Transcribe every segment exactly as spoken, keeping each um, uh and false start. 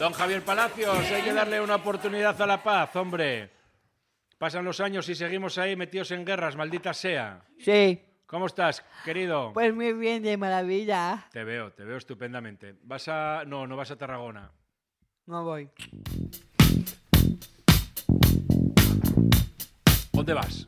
Don Javier Palacios, hay que darle una oportunidad a la paz, hombre. Pasan los años y seguimos ahí metidos en guerras, maldita sea. Sí. ¿Cómo estás, querido? Pues muy bien, de maravilla. Te veo, te veo estupendamente. ¿Vas a...? No, no vas a Tarragona. No voy. ¿Dónde vas?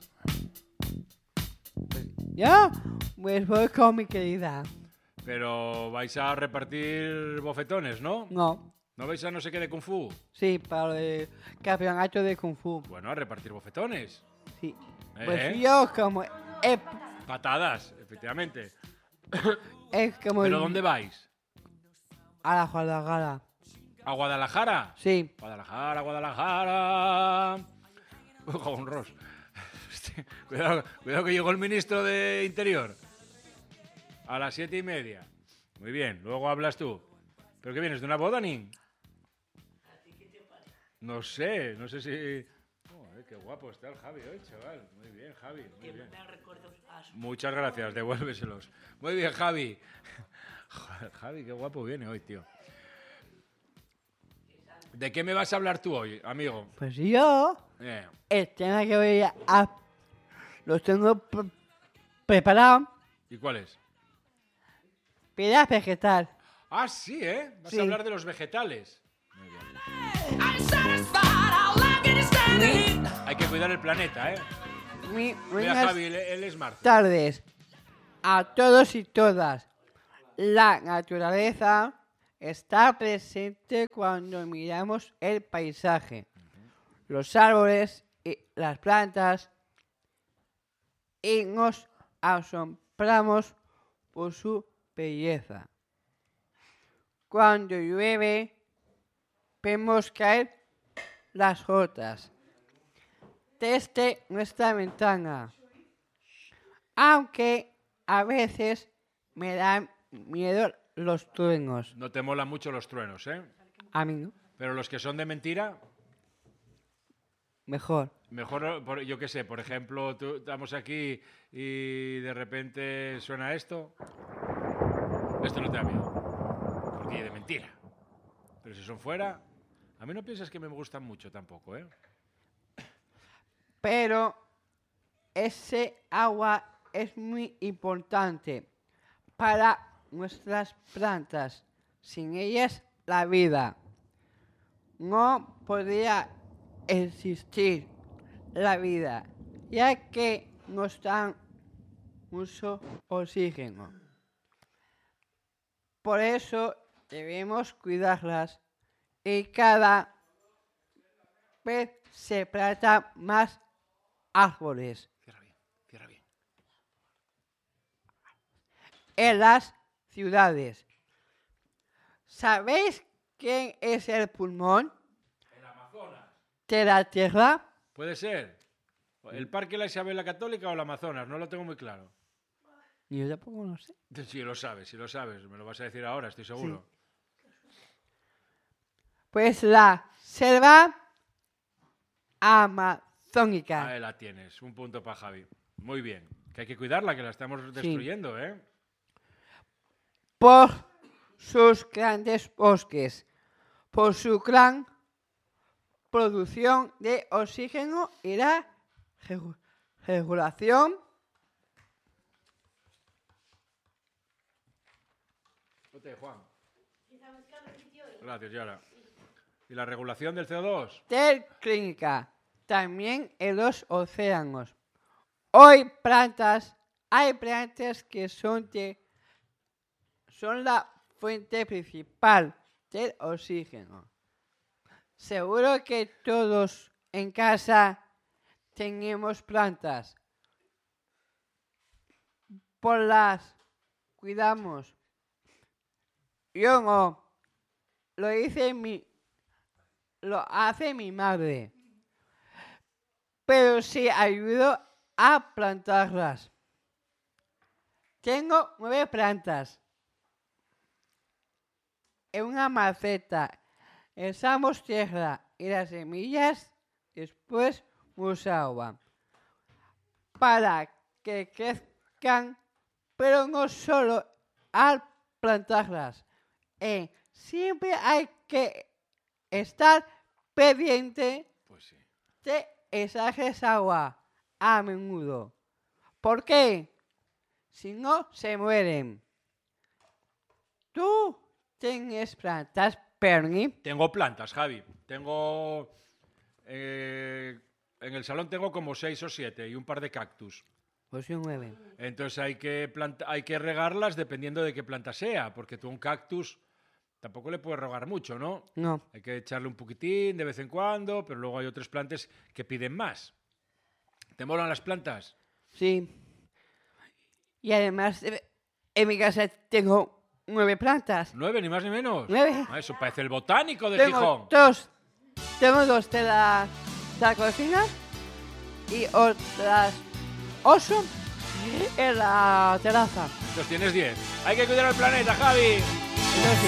¿Yo? Pues voy con mi querida. Pero vais a repartir bofetones, ¿no? No. ¿No vais a no sé qué de Kung Fu? Sí, para el campeonato de Kung Fu. Bueno, a repartir bofetones. Sí. ¿Eh? Pues yo como... he- Patadas, efectivamente. es como... ¿Pero el- dónde vais? A la Guadalajara. ¿A Guadalajara? Sí. Guadalajara, Guadalajara. Jabón Ross. Hostia, Cuidado, cuidado que llegó el ministro de Interior. A las siete y media. Muy bien, luego hablas tú. ¿Pero qué vienes? ¿De una boda, Nin? No sé, no sé si... Joder, qué guapo está el Javi hoy, chaval. Muy bien, Javi, muy bien. Muchas gracias, devuélveselos. Muy bien, Javi. Joder, Javi, qué guapo viene hoy, tío. ¿De qué me vas a hablar tú hoy, amigo? Pues yo... Eh, El tema que voy a... Los tengo pre- preparado. ¿Y cuál es? Piedra vegetal. Ah, sí, ¿eh? Vas Sí. a hablar de los vegetales. Muy bien. Hay que cuidar el planeta, ¿eh? Muy Mira, buenas Javi, él, él es Marta. tardes a todos y todas. La naturaleza está presente cuando miramos el paisaje, los árboles y las plantas, y nos asombramos por su belleza. Cuando llueve, vemos caer las gotas desde nuestra ventana, aunque a veces me dan miedo los truenos. No te molan mucho los truenos, ¿eh? A mí no, Pero los que son de mentira, mejor. mejor, por- yo qué sé, por ejemplo, tú, estamos aquí y de repente suena esto. Esto no te da miedo. Porque es de mentira. Pero si son fuera, a mí no piensas que me gustan mucho tampoco, ¿eh? Pero ese agua es muy importante para nuestras plantas. Sin ellas, la vida no podría existir la vida, ya que nos dan mucho oxígeno. Por eso debemos cuidarlas y cada vez se plantan más árboles Cierra bien, cierra bien. en las ciudades. ¿Sabéis quién es el pulmón El Amazonas. de la Tierra? Puede ser. ¿El Parque La Isabel la Católica o el Amazonas? No lo tengo muy claro. Yo tampoco lo sé. Si lo sabes, si lo sabes. Me lo vas a decir ahora, estoy seguro. Pues la selva amazónica. Ahí la tienes. Un punto para Javi. Muy bien. Que hay que cuidarla, que la estamos destruyendo, ¿eh? Por sus grandes bosques, por su gran producción de oxígeno y la regu- regulación Vete, Juan. Gracias, Yara. ¿Y la regulación del C O dos? del clínica, también en los océanos. Hoy plantas, hay plantas que son, de, son la fuente principal del oxígeno. Seguro que todos en casa tenemos plantas. Por las cuidamos. Yo no. Lo hice mi, lo hace mi madre. Pero sí ayudo a plantarlas. Tengo nueve plantas en una maceta. Echamos tierra y las semillas, después mucha agua para que crezcan, pero no solo al plantarlas. Eh, siempre hay que estar pendiente Pues sí. de echarles agua a menudo. ¿Por qué? Si no, se mueren. ¿Tú tienes plantas, Perni? Tengo plantas, Javi. Tengo... eh, en el salón tengo como seis o siete y un par de cactus. Pues se mueven. Entonces hay que, planta- hay que regarlas dependiendo de qué planta sea, porque tú a un cactus tampoco le puedes regar mucho, ¿no? No. Hay que echarle un poquitín de vez en cuando, pero luego hay otras plantas que piden más. ¿Te molan las plantas? Sí. Y además, eh, en mi casa tengo nueve plantas. ¿Nueve, ni más ni menos? Nueve. Ah, eso parece el botánico de Tengo Gijón. dos. Tengo dos de la, de la cocina y otras ocho en la terraza. Entonces tienes diez. Hay que cuidar al planeta, Javi. Entonces,